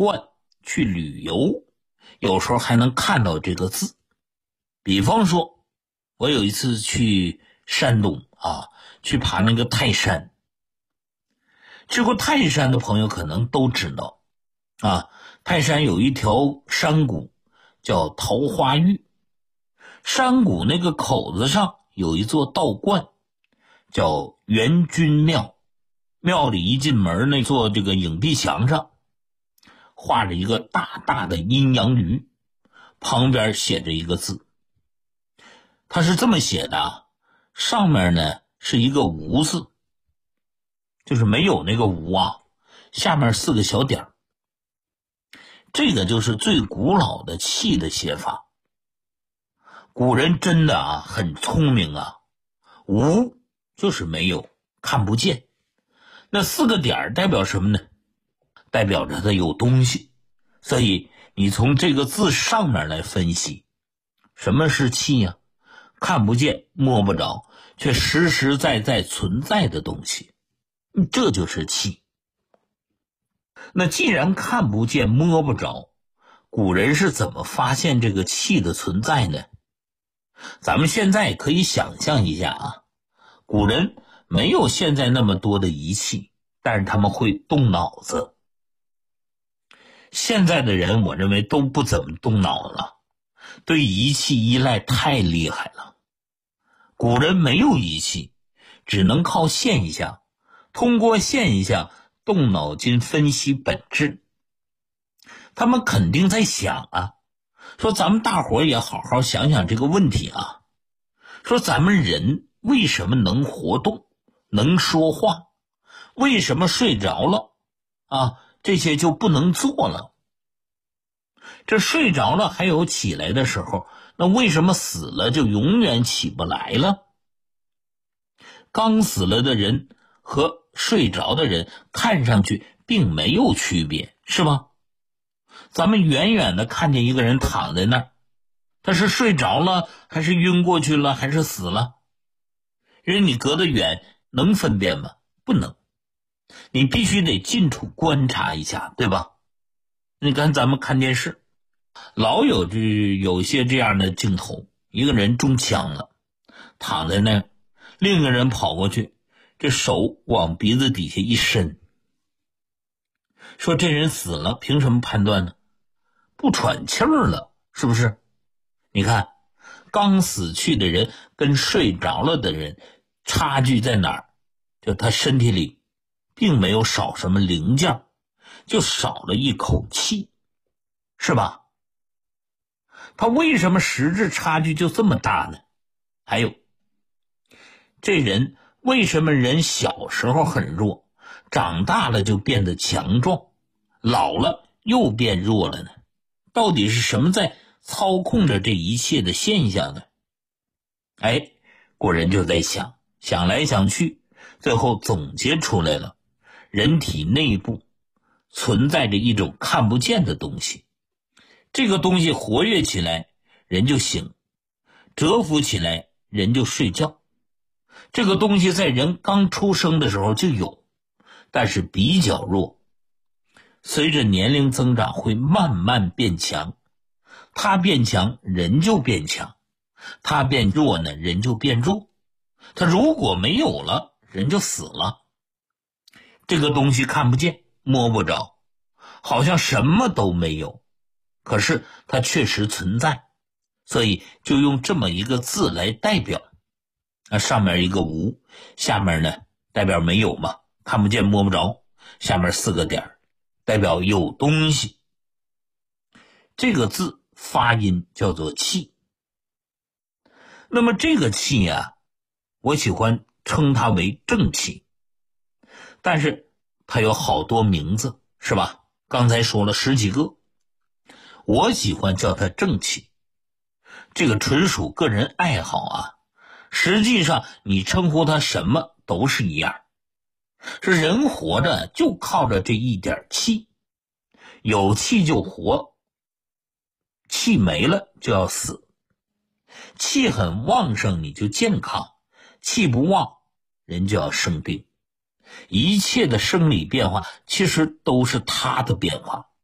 观去旅游，有时候还能看到这个字。比方说我有一次去山东去爬那个泰山。去过泰山的朋友可能都知道泰山有一条山谷叫桃花峪，山谷那个口子上有一座道观叫元君庙，庙里一进门，那座这个影壁墙上画着一个大大的阴阳鱼，旁边写着一个字，它是这么写的上面呢是一个无字，就是没有那个无下面4个小点，这个就是最古老的气的写法。古人真的很聪明无就是没有，看不见。那4个点代表什么呢？代表着它有东西。所以你从这个字上面来分析，什么是气看不见摸不着，却实实在在存在的东西，这就是气。那既然看不见摸不着，古人是怎么发现这个气的存在呢？咱们现在可以想象一下古人没有现在那么多的仪器，但是他们会动脑子。现在的人我认为都不怎么动脑了，对仪器依赖太厉害了。古人没有仪器，只能靠现象，通过现象动脑筋分析本质。他们肯定在想说咱们大伙也好好想想这个问题说咱们人为什么能活动，能说话，为什么睡着了这些就不能做了？这睡着了还有起来的时候，那为什么死了就永远起不来了？刚死了的人和睡着的人看上去并没有区别，是吧？咱们远远的看见一个人躺在那儿，他是睡着了还是晕过去了还是死了？因为你隔得远能分辨吗？不能，你必须得近处观察一下，对吧？你看咱们看电视老有些这样的镜头，一个人中枪了，躺在那儿，另一个人跑过去，这手往鼻子底下一伸，说这人死了，凭什么判断呢？不喘气儿了，是不是？你看刚死去的人跟睡着了的人差距在哪儿？就他身体里并没有少什么零件，就少了一口气，是吧？他为什么实质差距就这么大呢？还有这人为什么人小时候很弱，长大了就变得强壮，老了又变弱了呢？到底是什么在操控着这一切的现象呢？古人就在想来想去，最后总结出来了，人体内部存在着一种看不见的东西，这个东西活跃起来人就醒，蛰伏起来人就睡觉。这个东西在人刚出生的时候就有，但是比较弱，随着年龄增长会慢慢变强，它变强人就变强，它变弱呢人就变弱，它如果没有了人就死了。这个东西看不见摸不着，好像什么都没有，可是它确实存在，所以就用这么一个字来代表。上面一个无，下面呢代表没有嘛，看不见摸不着，下面4个点代表有东西。这个字发音叫做气。那么这个气我喜欢称它为正气，但是它有好多名字，是吧？刚才说了10几个，我喜欢叫它正气，这个纯属个人爱好实际上你称呼它什么都是一样，是人活着就靠着这一点气，有气就活，气没了就要死。气很旺盛你就健康，气不旺人就要生病。一切的生理变化其实都是它的变化。